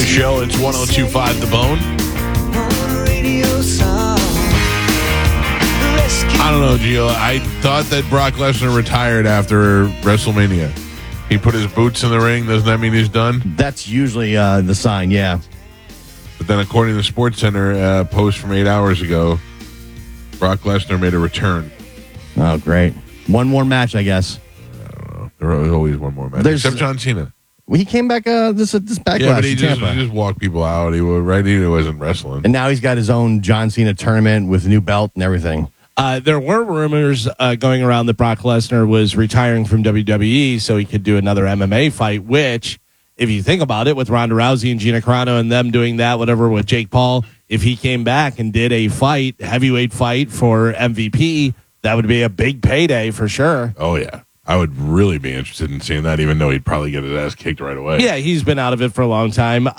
the show. It's 102.5 The Bone. I don't know, Gio. I thought that Brock Lesnar retired after WrestleMania. He put his boots in the ring. Doesn't that mean he's done? That's usually the sign, yeah. But then according to the SportsCenter post from 8 hours ago, Brock Lesnar made a return. Oh, great. One more match, I guess. There was always one more match. Except John Cena. Well, he came back this backlash. Yeah, but he in just Tampa. walked people out. He wasn't wrestling. And now he's got his own John Cena tournament with a new belt and everything. There were rumors going around that Brock Lesnar was retiring from WWE so he could do another MMA fight, which, if you think about it, with Ronda Rousey and Gina Carano and them doing that, whatever, with Jake Paul, if he came back and did a heavyweight fight for MVP, that would be a big payday for sure. Oh, yeah. I would really be interested in seeing that, even though he'd probably get his ass kicked right away. Yeah, he's been out of it for a long time.